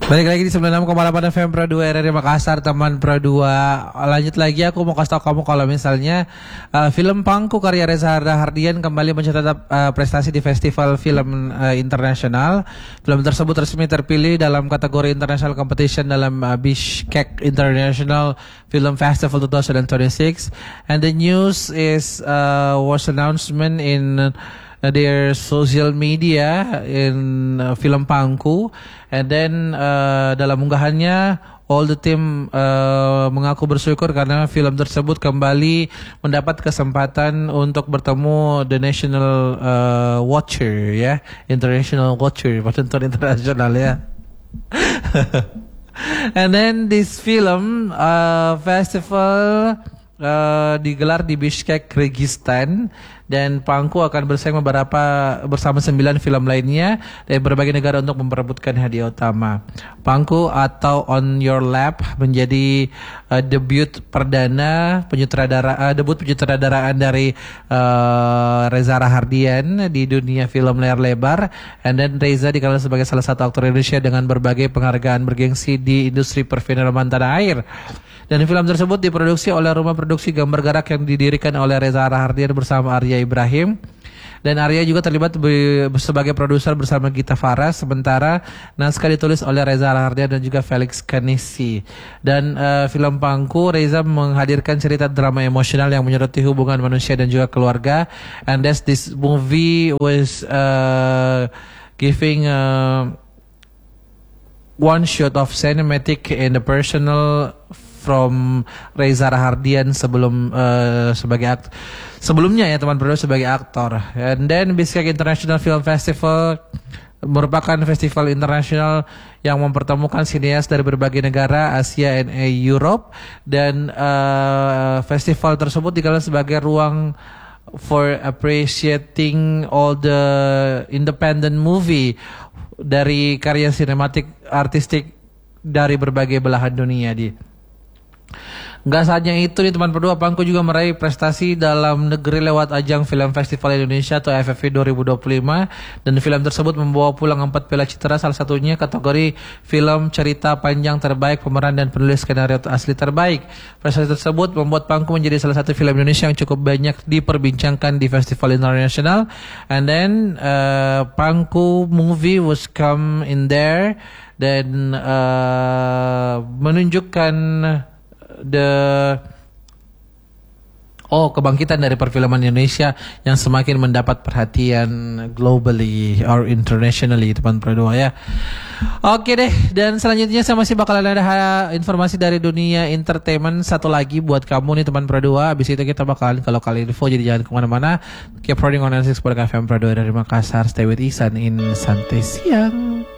Balik lagi di 96,8 FM Pro 2 RRI Makassar, teman Pro 2. Lanjut lagi, aku mau kasih tau kamu kalau misalnya film Pangku karya Reza Rahardian kembali mencatat prestasi di Festival Film Internasional. Film tersebut resmi terpilih dalam kategori International Competition dalam Bishkek International Film Festival 2026. And the news is was announcement in their social media in film Pangku, and then dalam unggahannya all the team mengaku bersyukur karena film tersebut kembali mendapat kesempatan untuk bertemu the national watcher, ya, international watcher, penonton internasional, ya. And then this film festival digelar di Bishkek, Kyrgyzstan, dan Pangku akan bersaing bersama 9 film lainnya dari berbagai negara untuk memperebutkan hadiah utama. Pangku atau On Your Lap menjadi debut penyutradaraan dari Reza Rahardian di dunia film layar lebar. And then Reza dikenal sebagai salah satu aktor Indonesia dengan berbagai penghargaan bergengsi di industri perfilman tanah air. Dan film tersebut diproduksi oleh rumah produksi gambar gerak yang didirikan oleh Reza Rahardian bersama Arya Ibrahim. Dan Arya juga terlibat sebagai produser bersama Gita Faras. Sementara naskah ditulis oleh Reza Rahardian dan juga Felix Kanisi. Dan film Pangku, Reza menghadirkan cerita drama emosional yang menyoroti hubungan manusia dan juga keluarga. And this movie was giving one shot of cinematic and the personal from Reza Rahardian sebelumnya ya teman berdua sebagai aktor. And then Bishkek International Film Festival merupakan festival internasional yang mempertemukan sineas dari berbagai negara Asia dan Europe, dan festival tersebut dikenal sebagai ruang for appreciating all the independent movie dari karya sinematik artistik dari berbagai belahan dunia di. Gak saja itu nih teman berdua, Pangku juga meraih prestasi dalam negeri lewat ajang Film Festival Indonesia atau FFI 2025, dan film tersebut membawa pulang 4 piala citra, salah satunya kategori film cerita panjang terbaik, pemeran dan penulis skenario asli terbaik. Prestasi tersebut membuat Pangku menjadi salah satu film Indonesia yang cukup banyak diperbincangkan di festival internasional. And then Pangku movie was come in there dan menunjukkan kebangkitan dari perfilman Indonesia yang semakin mendapat perhatian globally or internationally, teman Pro 2 ya. Oke deh, dan selanjutnya saya masih bakalan ada informasi dari dunia entertainment satu lagi buat kamu nih teman Pro 2. Abis itu kita bakalan kalau kali info, jadi jangan kemana-mana. Keep running on 96 FM Pro 2 dari Makassar. Stay with Isan in Santai Siang.